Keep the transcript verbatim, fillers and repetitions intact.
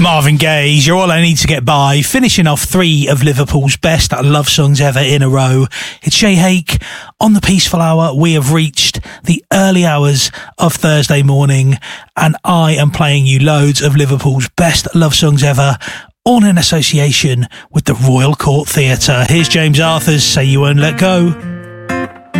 Marvin Gaye's You're All I Need to Get By, finishing off three of Liverpool's best love songs ever in a row. It's Shay Hake on the Peaceful Hour. We have reached the early hours of Thursday morning, and I am playing you loads of Liverpool's best love songs ever, all in association with the Royal Court Theatre. Here's James Arthur's Say You Won't Let Go.